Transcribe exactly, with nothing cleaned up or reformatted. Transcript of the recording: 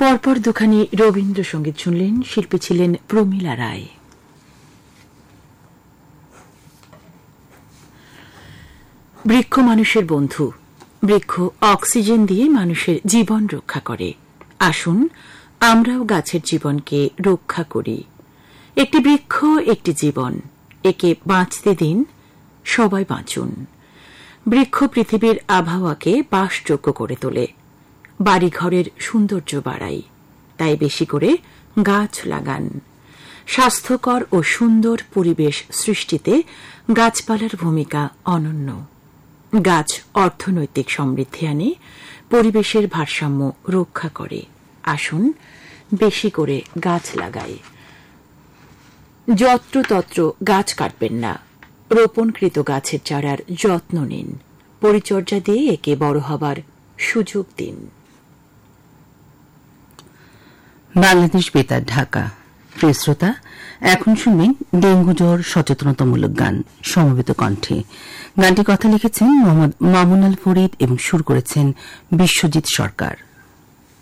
পরপর দুখানি রবীন্দ্রসঙ্গীত শুনলেন। শিল্পী ছিলেন প্রমীলা রায়। বৃক্ষ মানুষের বন্ধু। বৃক্ষ অক্সিজেন দিয়ে মানুষের জীবন রক্ষা করে। আসুন আমরাও গাছের জীবনকে রক্ষা করি। একটি বৃক্ষ একটি জীবন, একে বাঁচতে দিন, সবাই বাঁচুন। বৃক্ষ পৃথিবীর আবহাওয়াকে বাসযোগ্য করে তোলে, বাড়িঘরের সৌন্দর্য বাড়ায়। তাই বেশি করে গাছ লাগান। স্বাস্থ্যকর ও সুন্দর পরিবেশ সৃষ্টিতে গাছপালার ভূমিকা অনন্য। গাছ অর্থনৈতিক সমৃদ্ধি আনে, পরিবেশের ভারসাম্য রক্ষা করে। আসুন বেশি করে গাছ লাগাই। যত্রতত্র গাছ কাটবেন না। রোপণকৃত গাছের চারার যত্ন নিন, পরিচর্যা দিয়ে একে বড় হবার সুযোগ দিন। বাংলাদেশ বেতার, ঢাকা। প্রিয় শ্রোতা, এখন শুনবেন ডেঙ্গু জ্বর সচেতনতামূলক গান সমবেত কণ্ঠে। গানটি কথা লিখেছেন মোহাম্মদ মামুন আল ফরিদ এবং সুর করেছেন বিশ্বজিৎ সরকার।